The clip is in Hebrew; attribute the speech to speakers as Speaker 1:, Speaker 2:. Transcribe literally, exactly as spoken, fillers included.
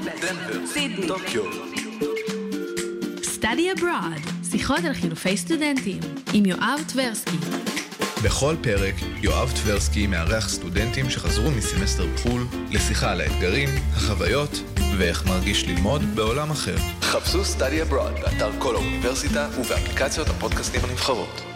Speaker 1: מלבורן,
Speaker 2: דנבר,
Speaker 1: סידני,
Speaker 2: טוקיו.
Speaker 3: Study Abroad, שיחות על חילופי סטודנטים, עם יואב טברסקי.
Speaker 2: בכל פרק יואב טברסקי מארח סטודנטים שחזרו מסמסטר בחול לשיחה על האתגרים, החוויות ואיך מרגיש ללמוד בעולם אחר. חפשו Study Abroad באתר כל האוניברסיטה ובאפליקציות הפודקאסטים הנבחרות.